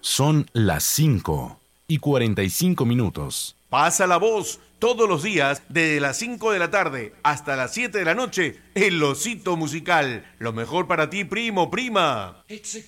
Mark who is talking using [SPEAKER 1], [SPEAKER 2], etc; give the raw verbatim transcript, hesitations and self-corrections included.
[SPEAKER 1] Son las cinco y cuarenta y cinco minutos.
[SPEAKER 2] Pasa la voz todos los días desde las cinco de la tarde hasta las siete de la noche. El Osito Musical. Lo mejor para ti, primo, prima.